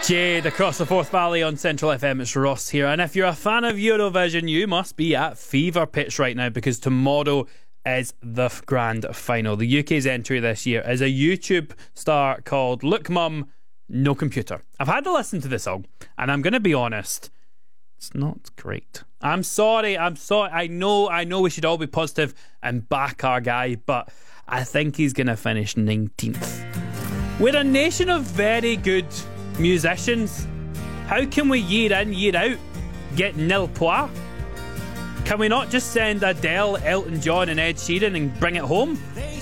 Jade across the Forth Valley on Central FM. It's Ross here, and if you're a fan of Eurovision, you must be at fever pitch right now, because tomorrow is the grand final. The UK's entry this year is a YouTube star called Look Mum, No Computer. I've had to listen to the song, and I'm going to be honest, it's not great. I'm sorry. I know we should all be positive and back our guy, but I think he's going to finish 19th. We're a nation of very good musicians. How can we year in, year out get nil points? Can we not just send Adele, Elton John and Ed Sheeran and bring it home?